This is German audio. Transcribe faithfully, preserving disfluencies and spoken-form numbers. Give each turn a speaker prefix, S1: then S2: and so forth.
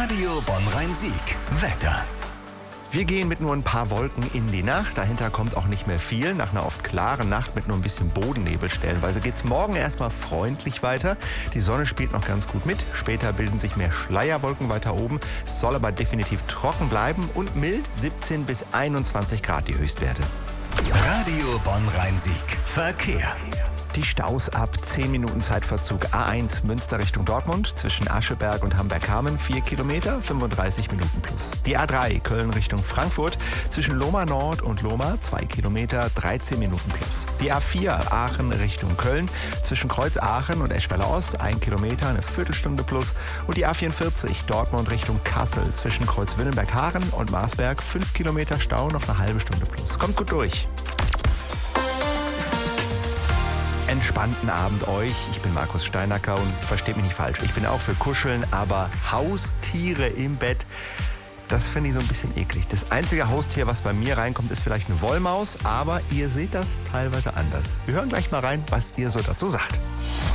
S1: Radio Bonn-Rhein-Sieg. Wetter.
S2: Wir gehen mit nur ein paar Wolken in die Nacht. Dahinter kommt auch nicht mehr viel. Nach einer oft klaren Nacht mit nur ein bisschen Bodennebel stellenweise geht es morgen erstmal freundlich weiter. Die Sonne spielt noch ganz gut mit. Später bilden sich mehr Schleierwolken weiter oben. Es soll aber definitiv trocken bleiben und mild, siebzehn bis einundzwanzig Grad die Höchstwerte.
S1: Radio Bonn-Rhein-Sieg. Verkehr.
S2: Die Staus ab zehn Minuten Zeitverzug. A eins Münster Richtung Dortmund zwischen Ascheberg und Hamberg-Hameln vier Kilometer, fünfunddreißig Minuten plus. Die A drei Köln Richtung Frankfurt zwischen Lohmar Nord und Lohmar zwei Kilometer, dreizehn Minuten plus. Die A vier Aachen Richtung Köln zwischen Kreuz Aachen und Eschweiler Ost ein Kilometer, eine Viertelstunde plus. Und die A vierundvierzig Dortmund Richtung Kassel zwischen Kreuz Willenberg-Haaren und Marsberg fünf Kilometer Stau, noch eine halbe Stunde plus. Kommt gut durch. Entspannten Abend euch. Ich bin Markus Steinacker und versteht mich nicht falsch. Ich bin auch für Kuscheln, aber Haustiere im Bett, das finde ich so ein bisschen eklig. Das einzige Haustier, was bei mir reinkommt, ist vielleicht eine Wollmaus, aber ihr seht das teilweise anders. Wir hören gleich mal rein, was ihr so dazu sagt.